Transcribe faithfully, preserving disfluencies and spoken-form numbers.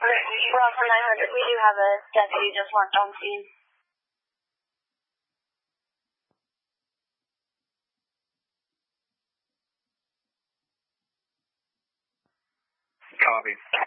Well, for nine hundred, we do have a deputy just marked on scene. Copy.